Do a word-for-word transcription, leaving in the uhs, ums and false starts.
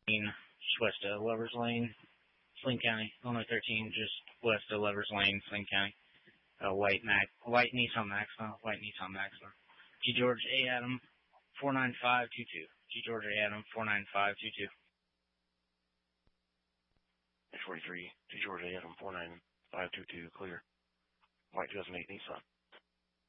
just west of Lovers Lane, Sling County. Illinois thirteen, just west of Lovers Lane, Sling County. Uh, white Mac, white Nissan Maxima, white Nissan Maxima. G George A Adam, four nine five two two. G George A Adam, four nine five two two. H forty-three, G George A Adam, four nine five two two, clear. White two thousand eight Nissan.